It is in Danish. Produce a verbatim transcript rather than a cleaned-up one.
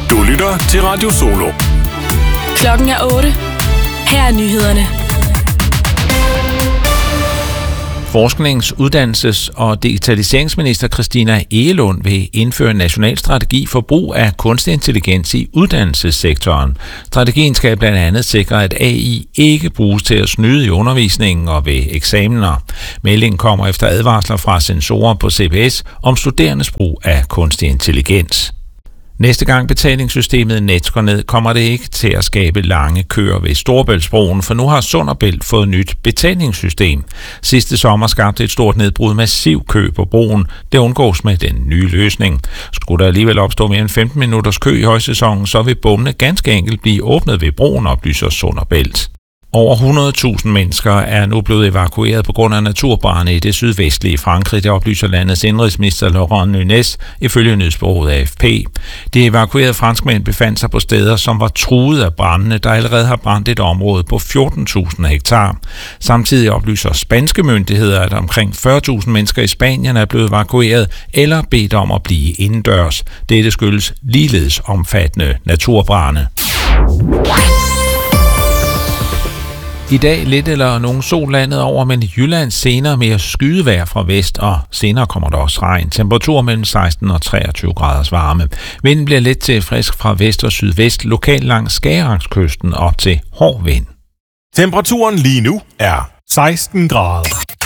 Du lytter til Radio Solo. Klokken er otte. Her er nyhederne. Forsknings-, uddannelses- og digitaliseringsminister Christina Egelund vil indføre en national strategi for brug af kunstig intelligens i uddannelsessektoren. Strategien skal blandt andet sikre, at A I ikke bruges til at snyde i undervisningen og ved eksamener. Meldingen kommer efter advarsler fra sensorer på C B S om studerendes brug af kunstig intelligens. Næste gang betalingssystemet net går ned, kommer det ikke til at skabe lange køer ved Storebæltsbroen, for nu har Sund og Bælt fået nyt betalingssystem. Sidste sommer skabte et stort nedbrud massiv kø på broen. Det undgås med den nye løsning. Skulle der alligevel opstå mere end femten minutters kø i højsæsonen, så vil bommene ganske enkelt blive åbnet ved broen, oplyser Sund og Bælt. Over hundrede tusind mennesker er nu blevet evakueret på grund af naturbrande i det sydvestlige Frankrig, det oplyser landets indrigsminister Laurent Nunez ifølge nyhedsbureauet A F P. De evakuerede franskmænd befandt sig på steder, som var truet af brandene, der allerede har brændt et område på fjorten tusind hektar. Samtidig oplyser spanske myndigheder, at omkring fyrre tusind mennesker i Spanien er blevet evakueret eller bedt om at blive indendørs. Dette skyldes ligeledes omfattende naturbrande. I dag lidt eller nogen sol landet over, men i Jylland senere mere skydevejr fra vest, og senere kommer der også regn. Temperatur mellem seksten og treogtyve graders varme. Vinden bliver let til frisk fra vest og sydvest, lokalt langs Skagerakskysten op til hård vind. Temperaturen lige nu er seksten grader.